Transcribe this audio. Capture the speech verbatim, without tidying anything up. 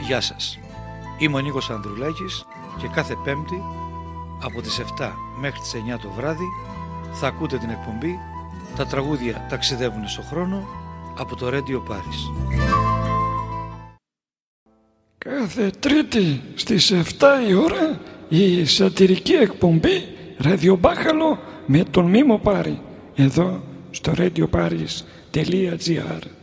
Γεια σας. Είμαι ο Νίκος Ανδρουλάκης και κάθε Πέμπτη από τις επτά μέχρι τις εννιά το βράδυ θα ακούτε την εκπομπή «Τα τραγούδια ταξιδεύουν στο χρόνο» από το Radio Paris. Κάθε Τρίτη στις επτά η ώρα η σατυρική εκπομπή Ραδιομπάχαλο με τον Μίμο Πάρη εδώ στο radio paris τελεία gr.